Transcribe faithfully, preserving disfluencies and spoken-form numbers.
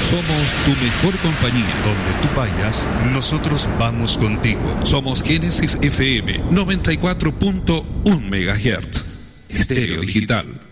Somos tu mejor compañía. Donde tú vayas, nosotros vamos contigo. Somos Génesis F M noventa y cuatro punto uno megahertz. Estéreo Digital.